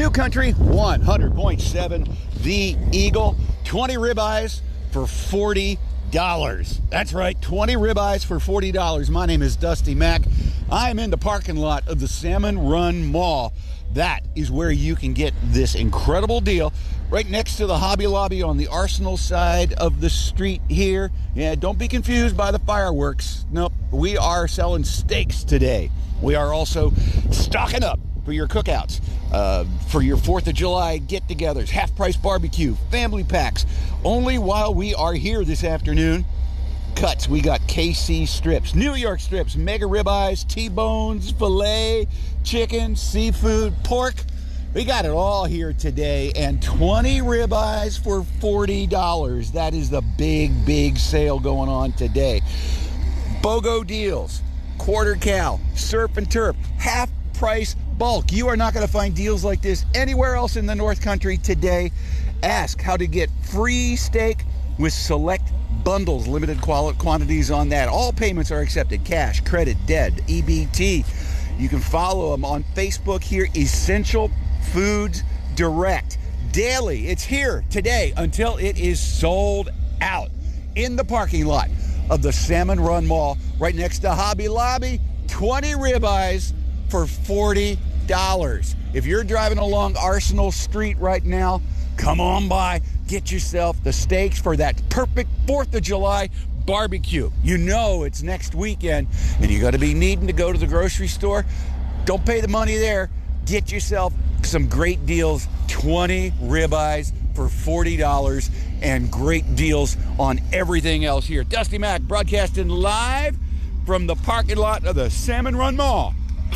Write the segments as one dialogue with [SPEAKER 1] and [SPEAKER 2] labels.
[SPEAKER 1] New Country 100.7 The Eagle. 20 ribeyes for $40. That's right, 20 ribeyes for $40. My name is Dusty Mack. I am in the parking lot of the Salmon Run Mall. That is where you can get this incredible deal right next to the Hobby Lobby on the Arsenal side of the street here. Yeah, don't be confused by the fireworks. Nope, we are selling steaks today. We are also stocking up for your cookouts, for your 4th of July get-togethers, half-price barbecue, family packs. Only while we are here this afternoon. Cuts, we got KC strips, New York strips, mega ribeyes, T-bones, filet, chicken, seafood, pork. We got it all here today, and 20 ribeyes for $40. That is the big sale going on today. BOGO deals, quarter cow, surf and turf, half price bulk. You are not going to find deals like this anywhere else in the North Country today. Ask how to get free steak with select bundles, limited quantities on that. All payments are accepted, cash, credit, debt, EBT. You can follow them on Facebook here, Essential Foods Direct. Daily, it's here today until it is sold out in the parking lot of the Salmon Run Mall right next to Hobby Lobby. 20 ribeyes for $40. If you're driving along Arsenal Street right now, come on by, get yourself the steaks for that perfect 4th of July barbecue. You know it's next weekend, and you're going to be needing to go to the grocery store. Don't pay the money there. Get yourself some great deals, 20 ribeyes for $40, and great deals on everything else here. Dusty Mack broadcasting live from the parking lot of the Salmon Run Mall.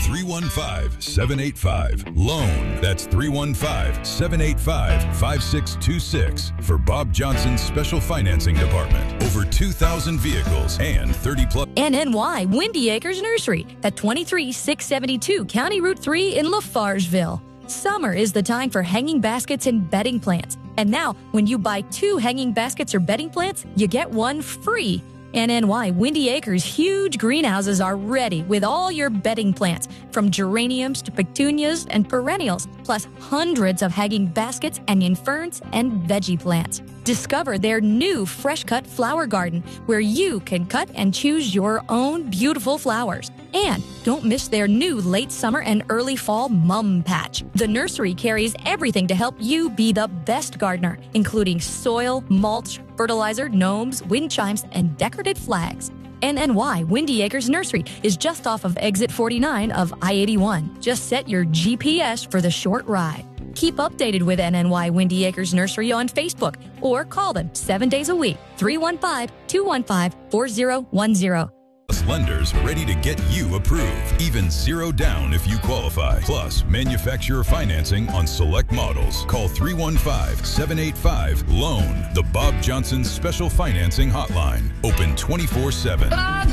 [SPEAKER 2] 315-785-LOAN. That's 315-785-5626 for Bob Johnson's Special Financing Department. Over 2,000 vehicles and 30-plus.
[SPEAKER 3] NNY Windy Acres Nursery at 23672 County Route 3 in Lafargeville. Summer is the time for hanging baskets and bedding plants. And now, when you buy 2 hanging baskets or bedding plants, you get 1 free. NNY Windy Acres huge greenhouses are ready with all your bedding plants, from geraniums to petunias and perennials, plus hundreds of hanging baskets, onion ferns, and veggie plants. Discover their new fresh-cut flower garden, where you can cut and choose your own beautiful flowers. And don't miss their new late summer and early fall mum patch. The nursery carries everything to help you be the best gardener, including soil, mulch, fertilizer, gnomes, wind chimes, and decorative flags. NNY Windy Acres Nursery is just off of exit 49 of I-81. Just set your GPS for the short ride. Keep updated with NNY Windy Acres Nursery on Facebook or call them 7 days a week, 315-215-4010.
[SPEAKER 2] Lenders ready to get you approved. Even 0 down if you qualify. Plus, manufacturer financing on select models. Call 315-785-LOAN. The Bob Johnson Special Financing Hotline. Open 24/7.